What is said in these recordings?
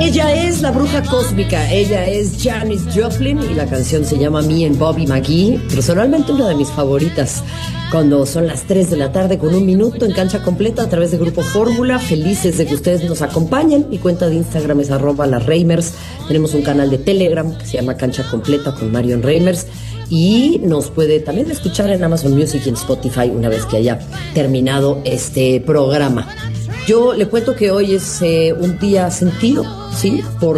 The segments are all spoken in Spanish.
Ella es la bruja cósmica, ella es Janis Joplin y la canción se llama Me and Bobby McGee, personalmente una de mis favoritas. Cuando son las 3 de la tarde con 1 minuto en Cancha Completa a través de Grupo Fórmula, felices de que ustedes nos acompañen. Mi cuenta de Instagram es @las_Reimers. Tenemos un canal de Telegram que se llama Cancha Completa con Marion Reimers. Y nos puede también escuchar en Amazon Music y en Spotify una vez que haya terminado este programa. Yo le cuento que hoy es un día sentido, ¿sí?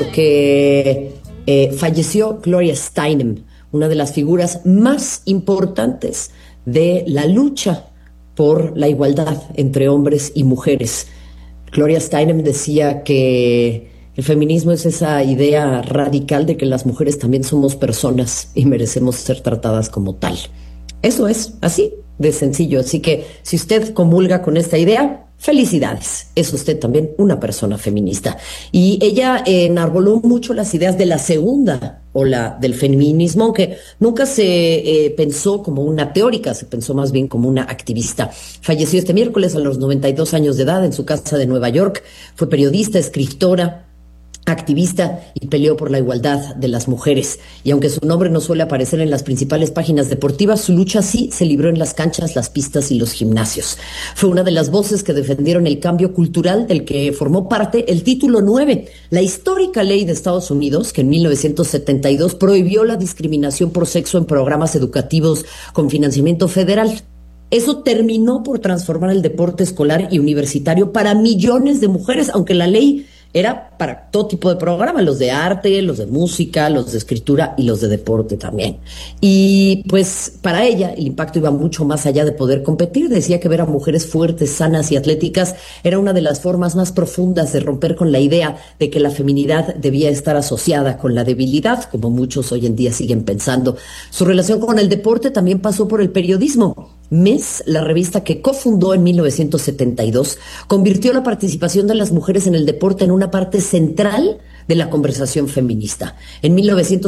Porque falleció Gloria Steinem, una de las figuras más importantes de la lucha por la igualdad entre hombres y mujeres. Gloria Steinem decía que el feminismo es esa idea radical de que las mujeres también somos personas y merecemos ser tratadas como tal. Eso es así de sencillo. Así que si usted comulga con esta idea, felicidades, es usted también una persona feminista. Y ella enarboló mucho las ideas de la segunda ola del feminismo, aunque nunca se pensó como una teórica, se pensó más bien como una activista. Falleció este miércoles a los 92 años de edad en su casa de Nueva York. Fue periodista, escritora, activista y peleó por la igualdad de las mujeres. Y aunque su nombre no suele aparecer en las principales páginas deportivas, su lucha sí se libró en las canchas, las pistas y los gimnasios. Fue una de las voces que defendieron el cambio cultural del que formó parte el Título 9, la histórica ley de Estados Unidos que en 1972 prohibió la discriminación por sexo en programas educativos con financiamiento federal. Eso terminó por transformar el deporte escolar y universitario para millones de mujeres, aunque la ley era para todo tipo de programas, los de arte, los de música, los de escritura y los de deporte también. Y pues para ella el impacto iba mucho más allá de poder competir. Decía que ver a mujeres fuertes, sanas y atléticas era una de las formas más profundas de romper con la idea de que la feminidad debía estar asociada con la debilidad, como muchos hoy en día siguen pensando. Su relación con el deporte también pasó por el periodismo. Ms., la revista que cofundó en 1972, convirtió la participación de las mujeres en el deporte en una parte central de la conversación feminista. En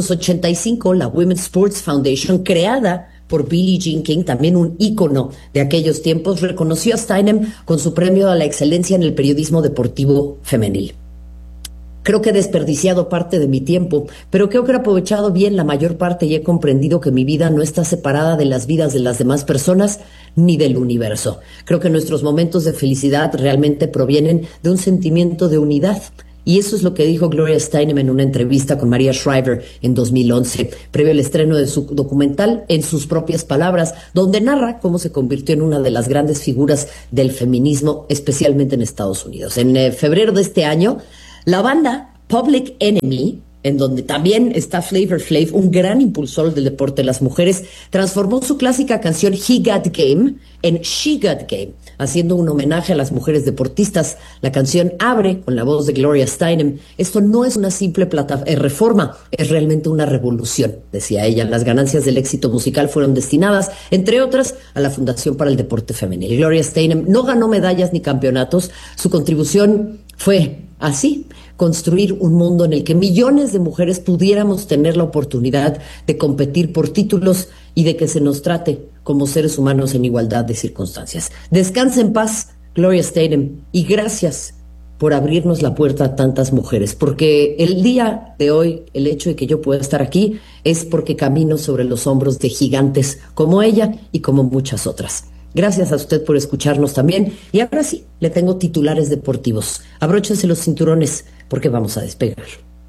1985, la Women's Sports Foundation, creada por Billie Jean King, también un ícono de aquellos tiempos, reconoció a Steinem con su premio a la excelencia en el periodismo deportivo femenil. Creo que he desperdiciado parte de mi tiempo, pero creo que he aprovechado bien la mayor parte y he comprendido que mi vida no está separada de las vidas de las demás personas ni del universo. Creo que nuestros momentos de felicidad realmente provienen de un sentimiento de unidad. Y eso es lo que dijo Gloria Steinem en una entrevista con Maria Shriver en 2011, previo al estreno de su documental En sus propias palabras, donde narra cómo se convirtió en una de las grandes figuras del feminismo, especialmente en Estados Unidos. En febrero de este año, la banda Public Enemy, en donde también está Flavor Flav, un gran impulsor del deporte de las mujeres, transformó su clásica canción He Got Game en She Got Game, haciendo un homenaje a las mujeres deportistas. La canción abre con la voz de Gloria Steinem. Esto no es una simple reforma, es realmente una revolución, decía ella. Las ganancias del éxito musical fueron destinadas, entre otras, a la Fundación para el Deporte Femenil. Gloria Steinem no ganó medallas ni campeonatos. Su contribución fue así, construir un mundo en el que millones de mujeres pudiéramos tener la oportunidad de competir por títulos y de que se nos trate como seres humanos en igualdad de circunstancias. Descansa en paz, Gloria Steinem, y gracias por abrirnos la puerta a tantas mujeres, porque el día de hoy, el hecho de que yo pueda estar aquí es porque camino sobre los hombros de gigantes como ella y como muchas otras. Gracias a usted por escucharnos también. Y ahora sí, le tengo titulares deportivos. Abróchense los cinturones porque vamos a despegar.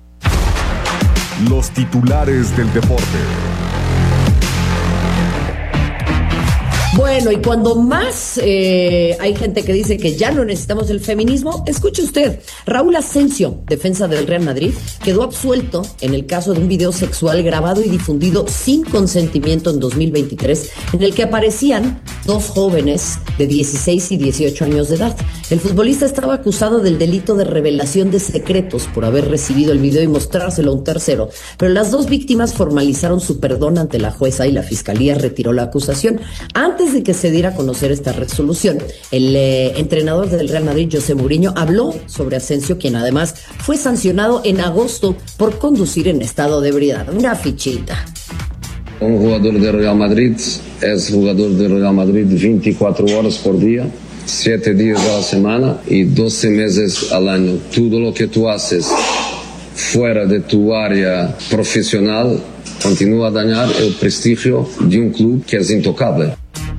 Los titulares del deporte. Bueno, y cuando más hay gente que dice que ya no necesitamos el feminismo, escuche usted. Raúl Asensio, defensa del Real Madrid, quedó absuelto en el caso de un video sexual grabado y difundido sin consentimiento en 2023, en el que aparecían dos jóvenes de 16 y 18 años de edad. El futbolista estaba acusado del delito de revelación de secretos por haber recibido el video y mostrárselo a un tercero, pero las dos víctimas formalizaron su perdón ante la jueza y la fiscalía retiró la acusación. Antes de que se diera a conocer esta resolución, el entrenador del Real Madrid, José Mourinho, habló sobre Asensio, quien además fue sancionado en agosto por conducir en estado de ebriedad. Una fichita. Un jugador del Real Madrid es jugador del Real Madrid 24 horas por día, 7 días a la semana y 12 meses al año. Todo lo que tú haces fuera de tu área profesional continúa a dañar el prestigio de un club que es intocable.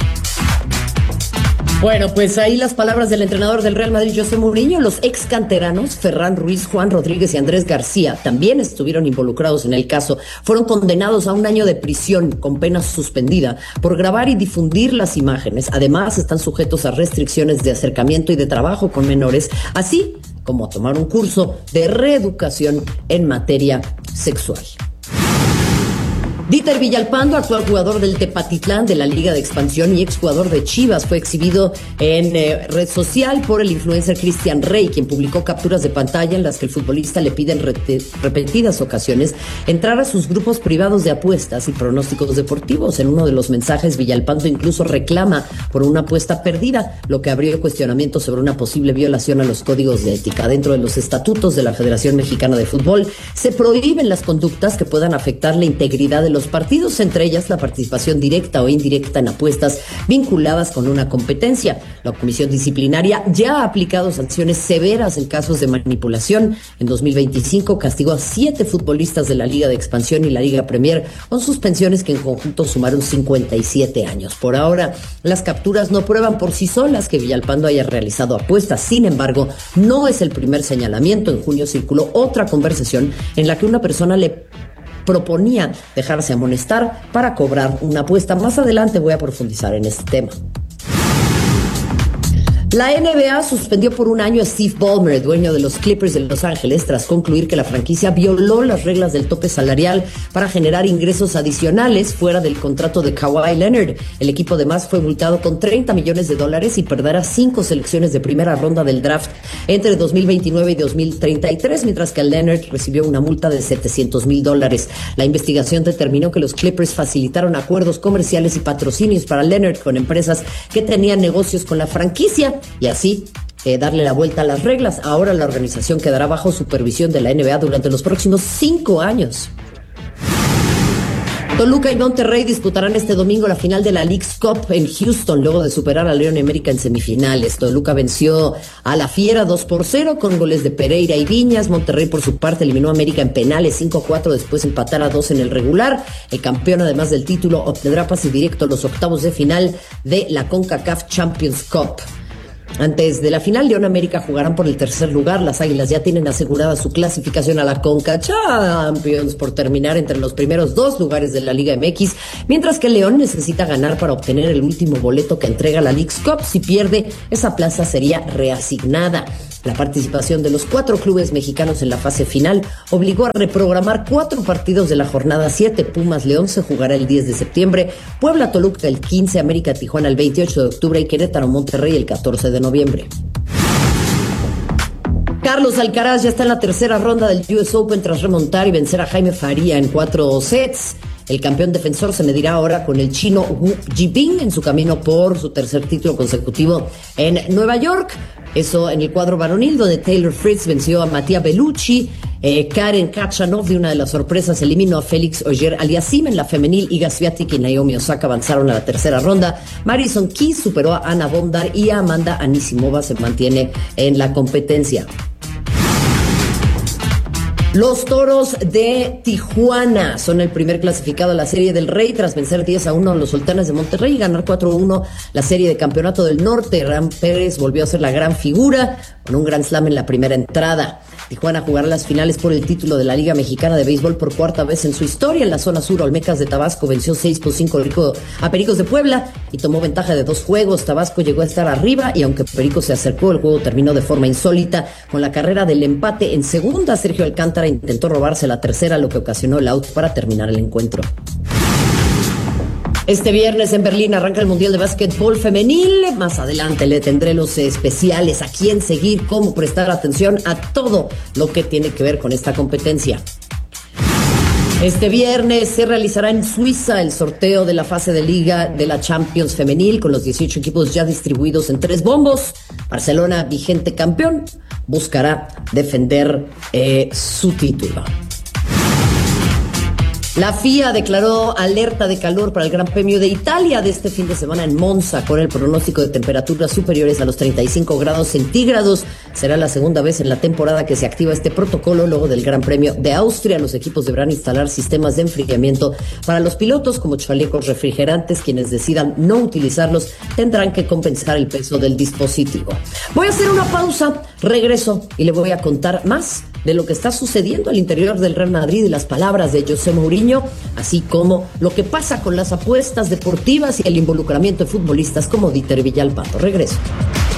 Bueno, pues ahí las palabras del entrenador del Real Madrid, José Mourinho. Los ex canteranos, Ferran Ruiz, Juan Rodríguez y Andrés García, también estuvieron involucrados en el caso. Fueron condenados a 1 año de prisión con pena suspendida por grabar y difundir las imágenes. Además, están sujetos a restricciones de acercamiento y de trabajo con menores, así como a tomar un curso de reeducación en materia sexual. Dieter Villalpando, actual jugador del Tepatitlán de la Liga de Expansión y exjugador de Chivas, fue exhibido en red social por el influencer Cristian Rey, quien publicó capturas de pantalla en las que el futbolista le pide en repetidas ocasiones entrar a sus grupos privados de apuestas y pronósticos deportivos. En uno de los mensajes, Villalpando incluso reclama por una apuesta perdida, lo que abrió cuestionamientos sobre una posible violación a los códigos de ética. Dentro de los estatutos de la Federación Mexicana de Fútbol, se prohíben las conductas que puedan afectar la integridad de los partidos, entre ellas la participación directa o indirecta en apuestas vinculadas con una competencia. La Comisión Disciplinaria ya ha aplicado sanciones severas en casos de manipulación. En 2025 castigó a 7 futbolistas de la Liga de Expansión y la Liga Premier con suspensiones que en conjunto sumaron 57 años. Por ahora, las capturas no prueban por sí solas que Villalpando haya realizado apuestas. Sin embargo, no es el primer señalamiento. En junio circuló otra conversación en la que una persona le proponía dejarse amonestar para cobrar una apuesta. Más adelante voy a profundizar en este tema. La NBA suspendió por 1 año a Steve Ballmer, dueño de los Clippers de Los Ángeles, tras concluir que la franquicia violó las reglas del tope salarial para generar ingresos adicionales fuera del contrato de Kawhi Leonard. El equipo además fue multado con $30 millones y perderá 5 selecciones de primera ronda del draft entre 2029 y 2033, mientras que Leonard recibió una multa de $700,000. La investigación determinó que los Clippers facilitaron acuerdos comerciales y patrocinios para Leonard con empresas que tenían negocios con la franquicia, y así darle la vuelta a las reglas. Ahora la organización quedará bajo supervisión de la NBA durante los próximos 5 años. Toluca y Monterrey disputarán este domingo la final de la Leagues Cup en Houston, luego de superar a León América en semifinales. Toluca venció a la Fiera 2-0 con goles de Pereira y Viñas. Monterrey, por su parte, eliminó a América en penales 5-4, después empatar a 2 en el regular. El campeón, además del título, obtendrá pase directo a los octavos de final de la CONCACAF Champions Cup. Antes de la final, León América jugarán por el tercer lugar. Las Águilas ya tienen asegurada su clasificación a la Conca Champions por terminar entre los primeros 2 lugares de la Liga MX, mientras que León necesita ganar para obtener el último boleto que entrega la Leagues Cup. Si pierde, esa plaza sería reasignada. La participación de los 4 clubes mexicanos en la fase final obligó a reprogramar 4 partidos de la jornada 7. Pumas León se jugará el 10 de septiembre, Puebla Toluca el 15, América Tijuana el 28 de octubre y Querétaro Monterrey el 14 de noviembre. Carlos Alcaraz ya está en la tercera ronda del US Open tras remontar y vencer a Jaime Faría en 4 sets. El campeón defensor se medirá ahora con el chino Wu Jibing en su camino por su tercer título consecutivo en Nueva York. Eso en el cuadro varonil, donde Taylor Fritz venció a Matías Bellucci. Karen Khachanov, de una de las sorpresas, eliminó a Félix Auger-Aliassime. En la femenil, Iga Swiatek y Naomi Osaka avanzaron a la tercera ronda. Madison Keys superó a Ana Bondar y a Amanda Anisimova se mantiene en la competencia. Los Toros de Tijuana son el primer clasificado a la Serie del Rey tras vencer 10-1 a los Sultanes de Monterrey y ganar 4-1 la Serie de Campeonato del Norte. Ram Pérez volvió a ser la gran figura con un Grand Slam en la primera entrada. Tijuana jugará las finales por el título de la Liga Mexicana de Béisbol por 4ª vez en su historia. En la zona sur, Olmecas de Tabasco venció 6-5 a Pericos de Puebla y tomó ventaja de 2 juegos. Tabasco llegó a estar arriba y aunque Pericos se acercó, el juego terminó de forma insólita con la carrera del empate en segunda. Sergio Alcántara intentó robarse la tercera, lo que ocasionó el out para terminar el encuentro. Este viernes en Berlín arranca el Mundial de Básquetbol Femenil. Más adelante le tendré los especiales, a quién seguir, cómo prestar atención a todo lo que tiene que ver con esta competencia. Este viernes se realizará en Suiza el sorteo de la fase de liga de la Champions Femenil con los 18 equipos ya distribuidos en 3 bombos. Barcelona, vigente campeón, buscará defender su título. La FIA declaró alerta de calor para el Gran Premio de Italia de este fin de semana en Monza, con el pronóstico de temperaturas superiores a los 35 grados centígrados. Será la segunda vez en la temporada que se activa este protocolo luego del Gran Premio de Austria. Los equipos deberán instalar sistemas de enfriamiento para los pilotos, como chalecos refrigerantes. Quienes decidan no utilizarlos tendrán que compensar el peso del dispositivo. Voy a hacer una pausa, regreso y le voy a contar más de lo que está sucediendo al interior del Real Madrid y las palabras de José Mourinho, así como lo que pasa con las apuestas deportivas y el involucramiento de futbolistas como Dieter Villalpando. Regreso.